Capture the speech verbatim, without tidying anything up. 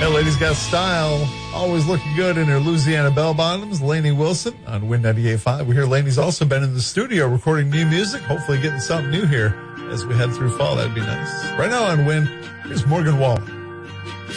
That lady's got style. Always looking good in her Louisiana bell bottoms. Lainey Wilson on Win ninety-eight point five. We hear Lainey's also been in the studio recording new music. Hopefully getting something new here as we head through fall. That'd be nice. Right now on Win, here's Morgan Wallen.